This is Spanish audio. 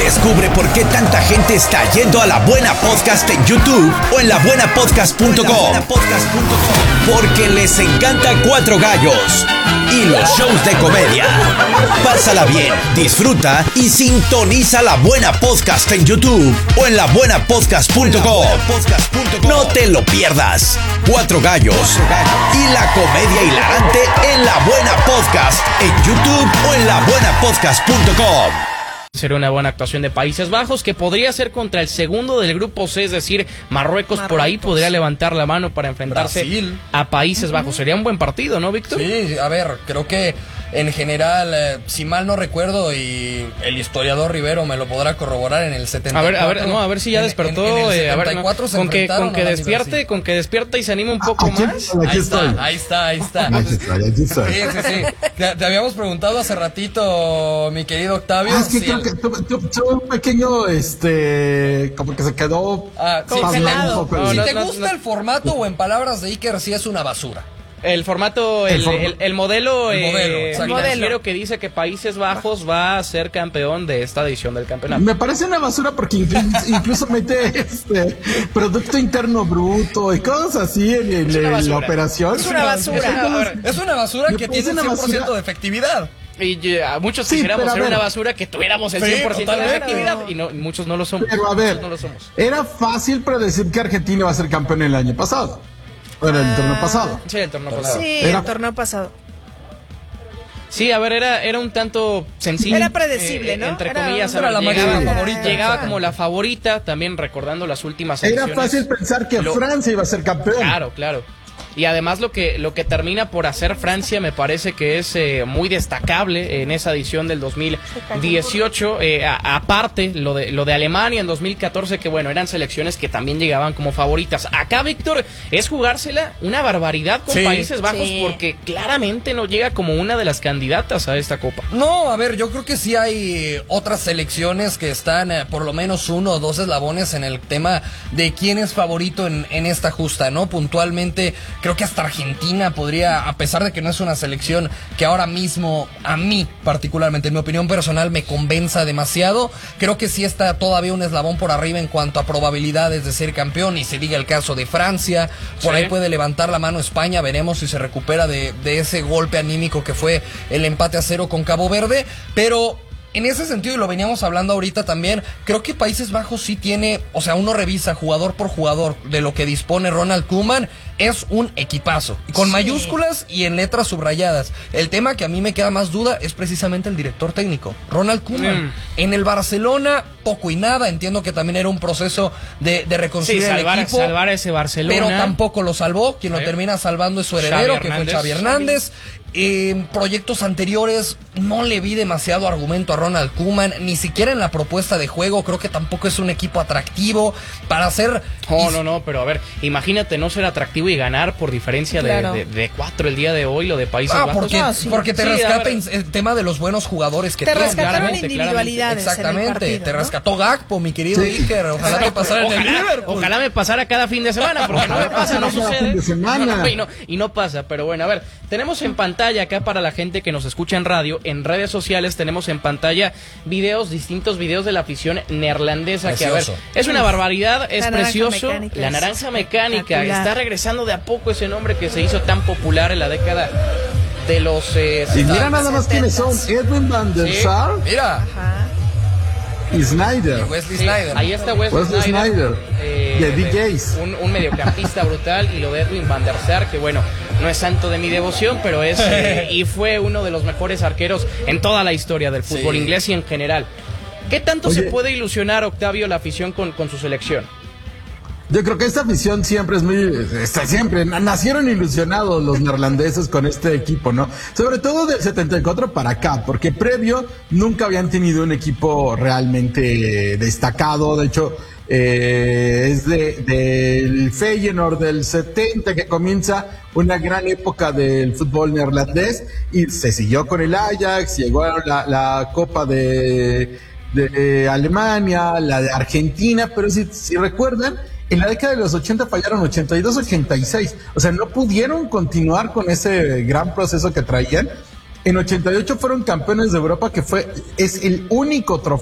Descubre por qué tanta gente está yendo a La Buena Podcast en YouTube o en labuenapodcast.com. Porque les encanta Cuatro Gallos y los shows de comedia. Pásala bien, disfruta y sintoniza La Buena Podcast en YouTube o en labuenapodcast.com. No te lo pierdas. Cuatro Gallos y la comedia hilarante en La Buena Podcast en YouTube o en labuenapodcast.com. Será una buena actuación de Países Bajos, que podría ser contra el segundo del grupo C, es decir, Marruecos. Por ahí podría levantar la mano para enfrentarse Brasil a Países Bajos. Sería un buen partido, ¿no, Víctor? Sí, a ver, creo que en general, si mal no recuerdo, y el historiador Rivero me lo podrá corroborar, en el 74. A ver si ya despertó. En el 74 con que despierte y se anime un poco más. Ahí está. Sí. Te habíamos preguntado hace ratito, mi querido Octavio. Es que creo que tuve un pequeño, como que se quedó pasmado. Si te gusta el formato, o en palabras de Iker, sí es una basura. El formato, el modelo financiero que dice que Países Bajos va a ser campeón de esta edición del campeonato. Me parece una basura porque incluso mete Producto Interno Bruto y cosas así en la operación. Es una basura. Es una basura que tiene 100% de efectividad. Y muchos quisiéramos ser una basura que tuviéramos el 100% de efectividad, y muchos no lo somos. Pero a ver, era fácil predecir que Argentina iba a ser campeón el año pasado. Bueno, el torneo pasado. Sí, el torneo pasado. Sí, el torneo pasado. Sí, a ver, era un tanto sencillo. Era predecible, ¿no? Entre comillas, llegaba como la favorita, también recordando las últimas elecciones. Era fácil pensar que Francia iba a ser campeón. Claro. Y además lo que termina por hacer Francia me parece que es muy destacable en esa edición del 2018. Aparte, lo de Alemania en 2014, que bueno, eran selecciones que también llegaban como favoritas. Acá, Víctor, es jugársela una barbaridad con Países Bajos, porque claramente no llega como una de las candidatas a esta copa. No, a ver, yo creo que sí hay otras selecciones que están por lo menos uno o dos eslabones en el tema de quién es favorito en esta justa, ¿no? Puntualmente, creo que hasta Argentina podría, a pesar de que no es una selección que ahora mismo, a mí particularmente, en mi opinión personal, me convenza demasiado, creo que sí está todavía un eslabón por arriba en cuanto a probabilidades de ser campeón, y se diga el caso de Francia, por ahí puede levantar la mano España, veremos si se recupera de ese golpe anímico que fue el empate a 0 con Cabo Verde, pero en ese sentido, y lo veníamos hablando ahorita también, creo que Países Bajos sí tiene, o sea, uno revisa jugador por jugador de lo que dispone Ronald Koeman, es un equipazo, con mayúsculas y en letras subrayadas. El tema que a mí me queda más duda es precisamente el director técnico, Ronald Koeman. En el Barcelona, poco y nada, entiendo que también era un proceso de reconstruir el equipo. Salvar ese Barcelona. Pero tampoco lo salvó, quien lo termina salvando es su heredero, que fue Xavi Hernández. En proyectos anteriores no le vi demasiado argumento a Ronald Koeman, ni siquiera en la propuesta de juego. Creo que tampoco es un equipo atractivo para hacer. No, pero a ver, imagínate no ser atractivo y ganar por diferencia de 4 el día de hoy, lo de Países Bajos. Porque te rescata el tema de los buenos jugadores que te rescataron individualidades. Exactamente, en el partido, te rescató Gakpo, mi querido Iker. Ojalá te pasara en el Liverpool. Ojalá me pasara cada fin de semana, porque no me pasa, no sucede. Y no pasa, pero bueno, a ver, tenemos en pantalla acá para la gente que nos escucha en radio, en redes sociales tenemos en pantalla distintos videos de la afición neerlandesa. Precioso. Que a ver, es una barbaridad, es precioso. La naranja mecánica, está regresando de a poco ese nombre que se hizo tan popular en la década de los y mira nada más quiénes son: Edwin van der Sar, y Sneijder. Wesley Sneijder. Ahí está Wesley Sneijder. De DJs. Un mediocampista brutal, y lo de Edwin van der Sar, que bueno, no es santo de mi devoción, pero es y fue uno de los mejores arqueros en toda la historia del fútbol inglés y en general. ¿Qué tanto se puede ilusionar, Octavio, la afición con su selección? Yo creo que esta afición siempre siempre nacieron ilusionados los neerlandeses con este equipo, ¿no? Sobre todo del 74 para acá, porque previo nunca habían tenido un equipo realmente destacado. De hecho, es del Feyenoord del 70 que comienza una gran época del fútbol neerlandés, y se siguió con el Ajax, llegó a la Copa de Alemania, la de Argentina, pero si recuerdan, en la década de los 80 fallaron 82, 86. O sea, no pudieron continuar con ese gran proceso que traían. En 88 fueron campeones de Europa, es el único trofeo